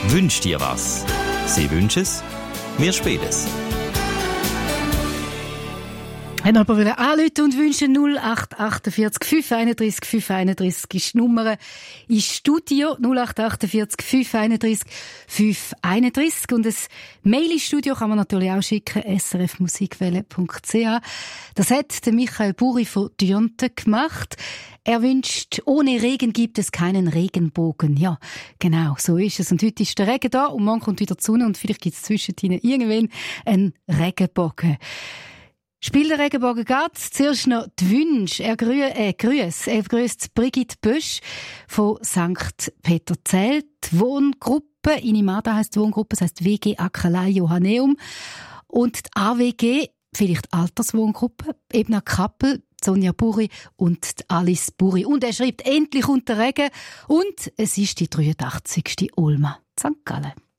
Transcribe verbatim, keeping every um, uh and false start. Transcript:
Wünsch dir was. Sie wünschen es, wir spielen es. Haben aber wieder anrufen und wünschen null acht achtundvierzig fünf einunddreißig fünf einunddreißig ist die Nummer ins Studio null acht achtundvierzig fünf einunddreißig fünf einunddreißig und ein Mail ins Studio kann man natürlich auch schicken s r f musikwelle punkt c h. Das hat der Michael Buri von Dionte gemacht. Er wünscht, ohne Regen gibt es keinen Regenbogen. Ja, genau, so ist es. Und heute ist der Regen da und morgen kommt wieder die Sonne und vielleicht gibt es zwischen ihnen irgendwann einen Regenbogen. Spiel der Regenbogen geht. Zuerst noch die Wünsche. Er grüß, äh, grüß. Er grüßt Brigitte Bösch von Sankt Peterzell. Die Wohngruppe, Inimada heisst die Wohngruppe, das heisst W G Akalai Johanneum. Und die A W G, vielleicht Alterswohngruppe, Ebna Kappel, Sonja Buri und Alice Buri. Und er schreibt endlich unter Regen. Und es ist die dreiundachtzigste Olma Sankt Gallen.